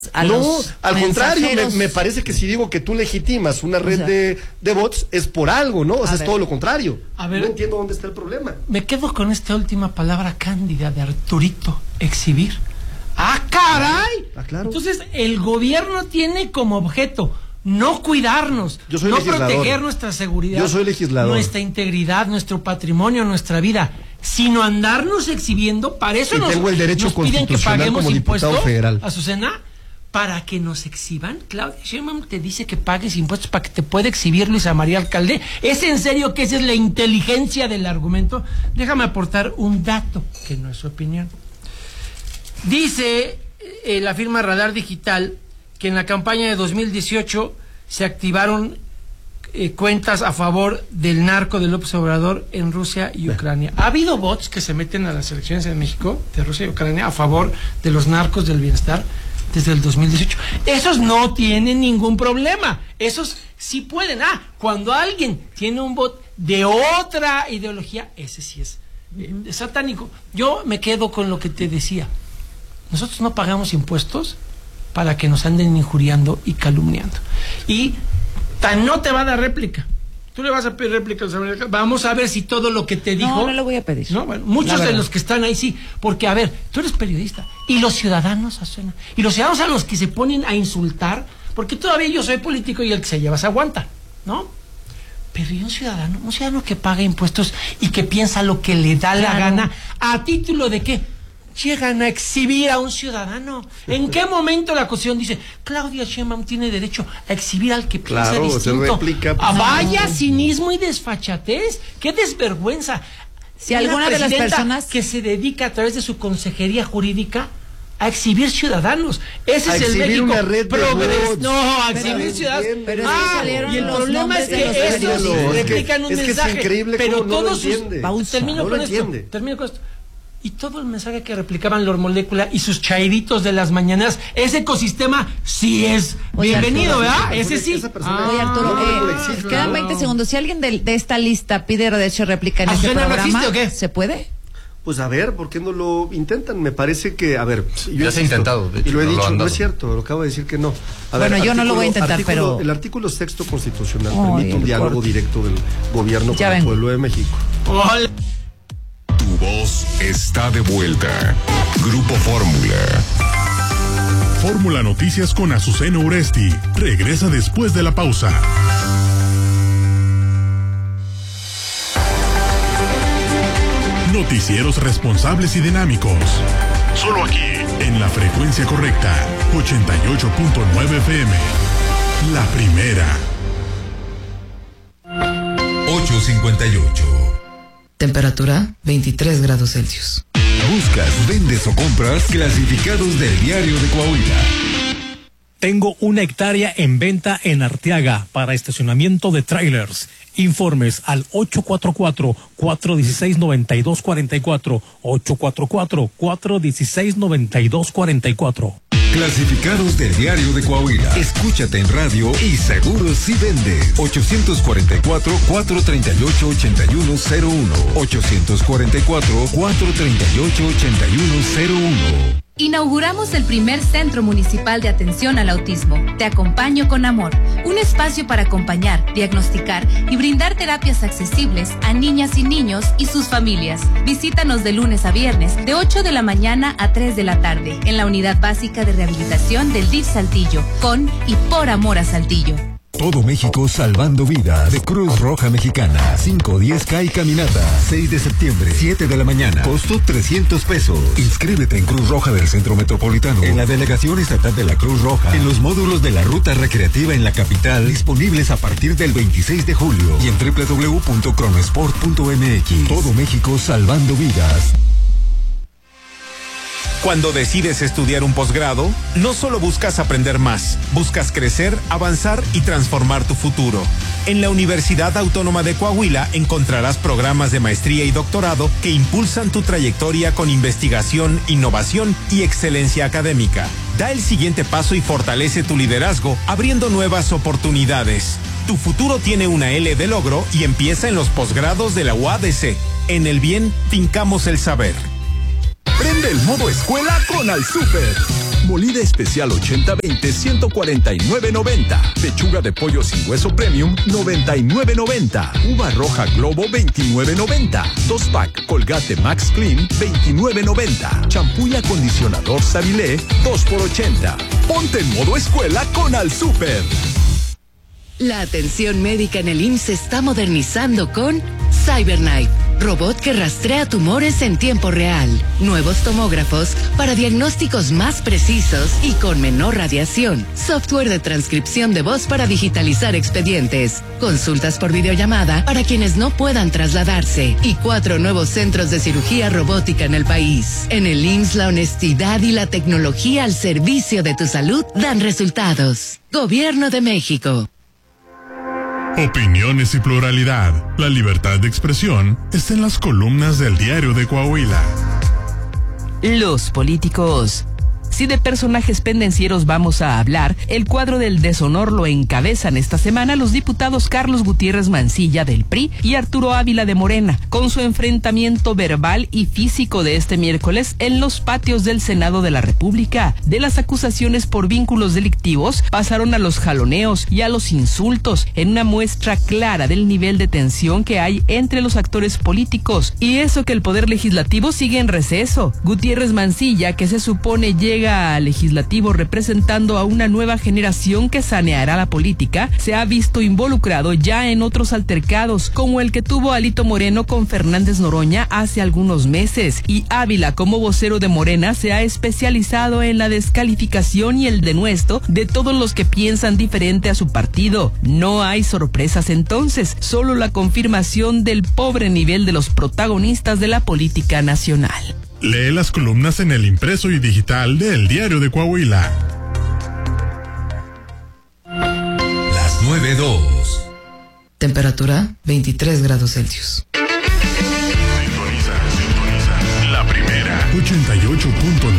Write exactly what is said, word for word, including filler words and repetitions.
A no, los al contrario, me, mensajeros. me parece que si digo que tú legitimas una red O sea, de, de bots, es por algo, ¿no? O sea, es ver. todo lo contrario. A ver. No entiendo dónde está el problema. Me quedo con esta última palabra cándida de Arturito, exhibir. ¡Ah, caray! Ah, claro. Entonces, el gobierno tiene como objeto no cuidarnos, Yo soy no legislador. proteger nuestra seguridad, Yo soy legislador. nuestra integridad, nuestro patrimonio, nuestra vida, sino andarnos exhibiendo. Para eso Y nos, tengo el derecho nos piden que constitucional paguemos como diputado impuestos, federal. Azucena, para que nos exhiban. Claudia Sheinbaum te dice que pagues impuestos para que te pueda exhibir Luisa María Alcalde. ¿Es en serio que esa es la inteligencia del argumento? Déjame aportar un dato que no es su opinión. Dice eh, la firma Radar Digital que en la campaña de dos mil dieciocho se activaron eh, cuentas a favor del narco de López Obrador en Rusia y Ucrania. Ha habido bots que se meten a las elecciones en México de Rusia y Ucrania a favor de los narcos del bienestar desde el dos mil dieciocho. Esos no tienen ningún problema. Esos sí pueden. Ah, cuando alguien tiene un bot de otra ideología, ese sí es eh, satánico. Yo me quedo con lo que te decía. Nosotros no pagamos impuestos para que nos anden injuriando y calumniando. Y tan no te va a dar réplica. Tú le vas a pedir réplica a los americanos. Vamos a ver si todo lo que te dijo. No, no le voy a pedir. No, bueno, muchos de los que están ahí sí. Porque, a ver, tú eres periodista. Y los ciudadanos, Azucena, y los ciudadanos a los que se ponen a insultar, porque todavía yo soy político y el que se lleva se aguanta, ¿no? Pero y un ciudadano, un ciudadano que paga impuestos y que piensa lo que le da la Claro. gana, ¿a título de qué? Llegan a exhibir a un ciudadano. ¿En qué momento la Constitución dice Claudia Sheinbaum tiene derecho a exhibir al que piensa Claro, se distinto? replica, pues, Ah, vaya no. cinismo y desfachatez. ¡Qué desvergüenza! Si Una alguna de las presidenta personas- que se dedica a través de su consejería jurídica a exhibir ciudadanos. Ese A es el exhibir México una red de progres- bots. No, a Pero exhibir no ciudadanos. entiende. Pero es que Ah, salieron y el los problema es nombres de que los estos periodistas. Es que- replican un es que es mensaje. increíble pero cómo no lo todos sus entiende. Pausa. termino No con lo esto. entiende. Termino con esto. Y todo el mensaje que replicaban Lord Molécula y sus chairitos de las mañanas, ese ecosistema sí es Oye, bienvenido, Arturo, ¿verdad? esa Ese sí. esa persona- Oye, Arturo, no, eh, no, no existe. quedan claro. veinte segundos. Si alguien de, de esta lista pide derecho a réplica en este ¿Azucena no programa, existe o qué? ¿se puede? Pues a ver, ¿por qué no lo intentan? Me parece que, a ver, yo Ya se ha insisto, intentado, de hecho, y lo he no lo dicho, han no dado. es cierto, lo acabo de decir que no. A Bueno, yo no lo voy a intentar, artículo- pero- El artículo sexto constitucional Ay, permite un el diálogo corte. directo del gobierno Ya con el vengo. pueblo de México. Hola. Tu voz está de vuelta. Grupo Fórmula. Fórmula Noticias con Azucena Uresti. Regresa después de la pausa. Noticieros responsables y dinámicos. Solo aquí, en la frecuencia correcta. ochenta y ocho punto nueve F M. La primera. ocho cincuenta y ocho. Temperatura veintitrés grados Celsius. Buscas, vendes o compras clasificados del Diario de Coahuila. Tengo una hectárea en venta en Arteaga para estacionamiento de trailers. Informes al ocho cuatro cuatro, cuatro uno seis, nueve dos cuatro cuatro, ocho cuatro cuatro, cuatro uno seis, nueve dos cuatro cuatro. Clasificados del Diario de Coahuila. Escúchate en radio y seguro si vende. ocho cuatro cuatro, cuatro tres ocho, ocho uno cero uno. ocho cuatro cuatro, cuatro tres ocho, ocho uno cero uno. Inauguramos el primer Centro Municipal de Atención al Autismo. Te acompaño con amor. Un espacio para acompañar, diagnosticar y brindar terapias accesibles a niñas y niños y sus familias. Visítanos de lunes a viernes, de ocho de la mañana a tres de la tarde, en la Unidad Básica de Rehabilitación del D I F Saltillo, con y por amor a Saltillo. Todo México salvando vidas de Cruz Roja Mexicana. cinco, diez K y caminata. seis de septiembre, siete de la mañana. Costo trescientos pesos. Inscríbete en Cruz Roja del Centro Metropolitano, en la Delegación Estatal de la Cruz Roja, en los módulos de la Ruta Recreativa en la capital, disponibles a partir del veintiséis de julio y en doble u doble u doble u punto cronosport punto m x. Todo México salvando vidas. Cuando decides estudiar un posgrado, no solo buscas aprender más, buscas crecer, avanzar y transformar tu futuro. En la Universidad Autónoma de Coahuila encontrarás programas de maestría y doctorado que impulsan tu trayectoria con investigación, innovación y excelencia académica. Da el siguiente paso y fortalece tu liderazgo, abriendo nuevas oportunidades. Tu futuro tiene una L de logro y empieza en los posgrados de la U A D C. En el bien, fincamos el saber. Prende el modo escuela con Al Super. Molida especial ochenta veinte, ciento cuarenta y nueve noventa. Pechuga de pollo sin hueso premium, noventa y nueve noventa. Uva roja Globo, veintinueve noventa. Dos pack Colgate Max Clean, veintinueve noventa. Champú y acondicionador Savilé, dos por ochenta. Ponte en modo escuela con Al Super. La atención médica en el I M S S se está modernizando con CyberKnife, robot que rastrea tumores en tiempo real. Nuevos tomógrafos para diagnósticos más precisos y con menor radiación. Software de transcripción de voz para digitalizar expedientes. Consultas por videollamada para quienes no puedan trasladarse. Y cuatro nuevos centros de cirugía robótica en el país. En el I M S S la honestidad y la tecnología al servicio de tu salud dan resultados. Gobierno de México. Opiniones y pluralidad. La libertad de expresión está en las columnas del Diario de Coahuila. Los políticos. Si de personajes pendencieros vamos a hablar, el cuadro del deshonor lo encabezan esta semana los diputados Carlos Gutiérrez Mancilla del P R I y Arturo Ávila de Morena, con su enfrentamiento verbal y físico de este miércoles en los patios del Senado de la República. De las acusaciones por vínculos delictivos pasaron a los jaloneos y a los insultos, en una muestra clara del nivel de tensión que hay entre los actores políticos. Y eso que el Poder Legislativo sigue en receso. Gutiérrez Mancilla, que se supone llega al legislativo representando a una nueva generación que saneará la política, se ha visto involucrado ya en otros altercados, como el que tuvo Alito Moreno con Fernández Noroña hace algunos meses, y Ávila, como vocero de Morena, se ha especializado en la descalificación y el denuesto de todos los que piensan diferente a su partido. No hay sorpresas entonces, solo la confirmación del pobre nivel de los protagonistas de la política nacional. Lee las columnas en el impreso y digital de El Diario de Coahuila. Las nueve dos. Temperatura veintitrés grados Celsius. Sintoniza, sintoniza. La primera. ochenta y ocho punto nueve.